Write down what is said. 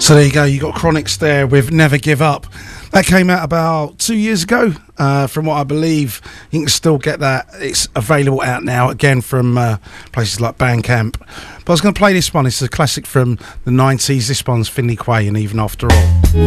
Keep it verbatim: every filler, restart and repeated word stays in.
So there you go, you got Chronics there with Never Give Up. That came out about two years ago, uh, from what I believe. You can still get that. It's available out now, again, from uh, places like Bandcamp. But I was going to play this one. It's a classic from the nineties. This one's Finley Quaye and Even After All.